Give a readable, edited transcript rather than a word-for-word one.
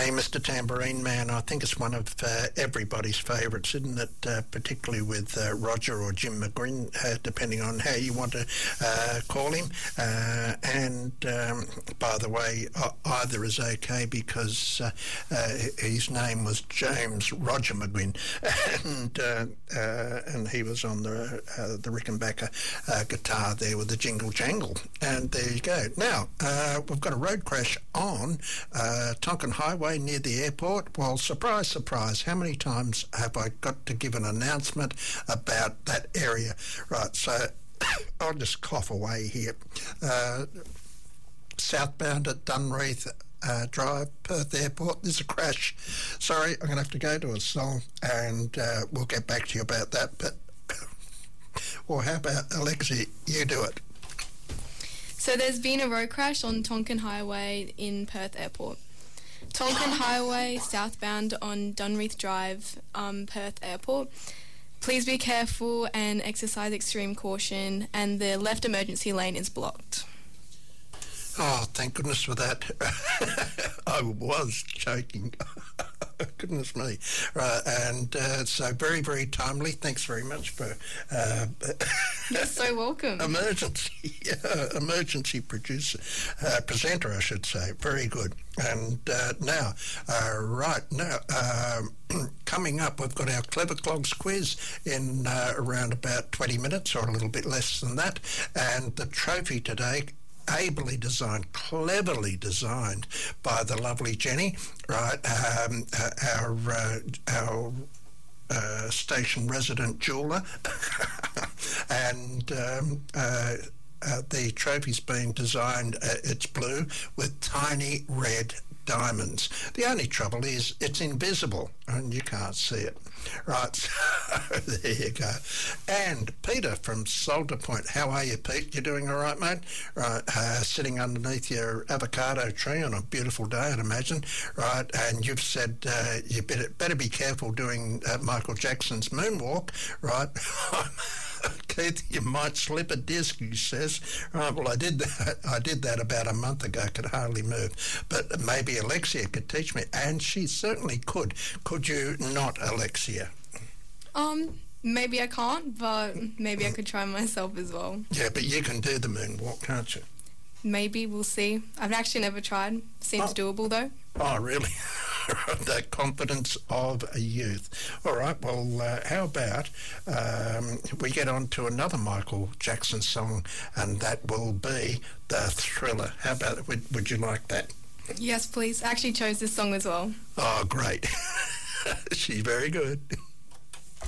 Hey, Mr. Tambourine Man, I think it's one of everybody's favourites, isn't it? Particularly with Roger or Jim McGuinn, depending on how you want to call him. And by the way, either is okay because his name was James Roger McGuinn, and he was on the Rickenbacker guitar there with the jingle jangle. And there you go. Now, we've got a road crash on Tonkin Highway near the airport. Well, surprise, surprise, how many times have I got to give an announcement about that area? Right, so I'll just cough away here. Southbound at Dunreath Drive, Perth Airport, there's a crash. Sorry, I'm going to have to go to a song and we'll get back to you about that. But, well, how about Alexia, you do it. So there's been a road crash on Tonkin Highway in Perth Airport. Tonkin Highway, southbound on Dunreath Drive, Perth Airport. Please be careful and exercise extreme caution, and the left emergency lane is blocked. Oh, thank goodness for that. I was choking. Goodness me. Right, and so very, very timely. Thanks very much for... You're so welcome. Emergency presenter, I should say. Very good. And coming up, we've got our Clever Clogs quiz in around about 20 minutes or a little bit less than that. And the trophy today, ably designed, cleverly designed by the lovely Jenny, right? Our station resident jeweller, and the trophy's been designed. It's blue with tiny red diamonds. The only trouble is it's invisible and you can't see it. Right, so there you go. And Peter from Salter Point. How are you, Pete? You doing all right, mate? Right, sitting underneath your avocado tree on a beautiful day, I'd imagine. Right, and you've said you better be careful doing Michael Jackson's moonwalk. Right. Keith, you might slip a disc, he says. Right, well, I did that about a month ago, could hardly move. But maybe Alexia could teach me, and she certainly could. Could you not, Alexia? Maybe I can't, but maybe I could try myself as well. Yeah, but you can do the moonwalk, can't you? Maybe, we'll see. I've actually never tried. Seems doable, though. Oh, really? The confidence of a youth. All right, well, how about we get on to another Michael Jackson song, and that will be The Thriller. How about it? Would you like that? Yes, please. I actually chose this song as well. Oh, great. She's very good.